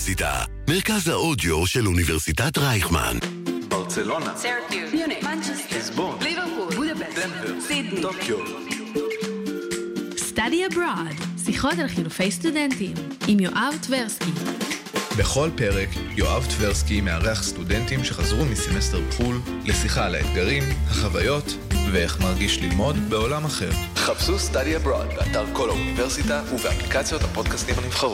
האוניברסיטה, מרכז האודיו של אוניברסיטת רייכמן. ברצלונה, סירקיוס, מיוניך, מנצ'סטר, ליסבון, ליברפול, בודפשט, דנבר, סידני, טוקיו. Study Abroad, שיחות על חילופי סטודנטים, עם יואב טברסקי. בכל פרק, יואב טברסקי מארח סטודנטים שחזרו מסמסטר בחול לשיחה על האתגרים, החוויות ואיך מרגיש ללמוד בעולם אחר. חפשו Study Abroad באתר כל האוניברסיטה ובאפליקציות הפודקאסטים הנבחרות.